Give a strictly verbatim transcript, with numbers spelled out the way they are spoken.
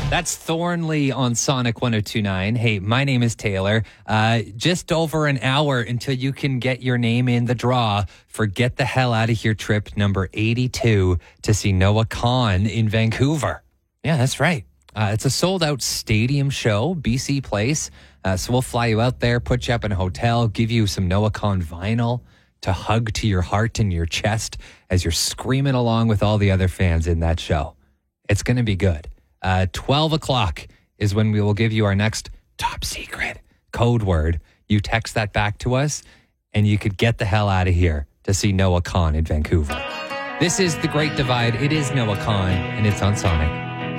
That's Thornley on Sonic one oh two point nine. Hey, my name is Taylor. Uh, just over an hour until you can get your name in the draw for Get the Hell Out of Here trip number eighty-two to see Noah Kahan in Vancouver. Yeah, that's right. Uh, it's a sold-out stadium show, B C Place. Uh, so we'll fly you out there, put you up in a hotel, give you some Noah Kahan vinyl to hug to your heart and your chest as you're screaming along with all the other fans in that show. It's going to be good. Uh, twelve o'clock is when we will give you our next top secret code word. You text that back to us, and you could get the hell out of here to see Noah Kahan in Vancouver. This is The Great Divide. It is Noah Kahan, and it's on Sonic.